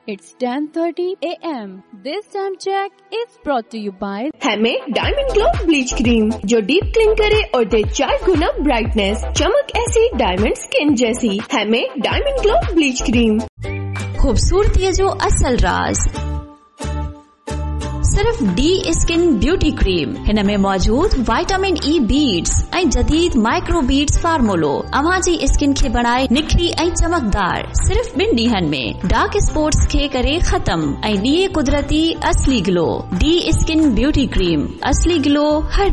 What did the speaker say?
It's 10:30 a.m. This time check is brought to you by हैमे diamond glow bleach cream जो deep clean करे और दे 4 गुना brightness, चमक ऐसी diamond skin जैसी। हैमे diamond glow bleach cream. खूबसूरती जो असल राज सिर्फ डी स्किन ब्यूटी क्रीम हिन में मौजूद विटामिन ई बीड्स ऐं जदीद माइक्रो बीड्स फार्मूलो अव्हां जी स्किन खे बनाए निखरी ऐं चमकदार सिर्फ 2 ॾींहनि में डार्क स्पॉट्स खे करे खत्म ऐं ॾिए कुदरती असली glow. D skin beauty cream, असली ग्लो हर